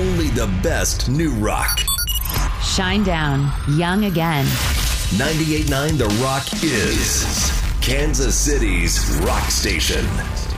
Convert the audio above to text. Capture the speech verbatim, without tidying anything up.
Only the best new rock. Shine Down, Young Again. ninety-eight point nine The Rock is Kansas City's rock station.